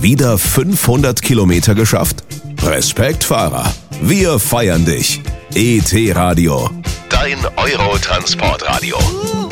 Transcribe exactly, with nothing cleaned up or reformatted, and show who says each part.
Speaker 1: wieder fünfhundert Kilometer geschafft? Respekt, Fahrer. Wir feiern dich. E T Radio. Dein Euro-Transportradio.